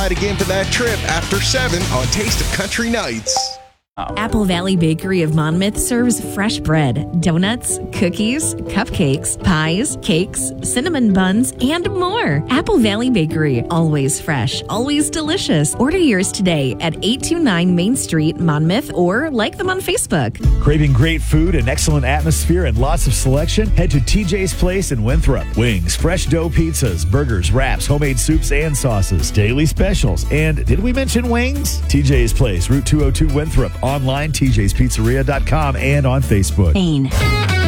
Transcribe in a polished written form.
Again for that trip after 7 on Taste of Country Nights. Apple Valley Bakery of Monmouth serves fresh bread, donuts, cookies, cupcakes, pies, cakes, cinnamon buns, and more. Apple Valley Bakery, always fresh, always delicious. Order yours today at 829 Main Street, Monmouth, or like them on Facebook. Craving great food, an excellent atmosphere, and lots of selection? Head to TJ's Place in Winthrop. Wings, fresh dough pizzas, burgers, wraps, homemade soups and sauces, daily specials. And did we mention wings? TJ's Place, Route 202 Winthrop. Online, tjspizzeria.com, and on Facebook. Maine.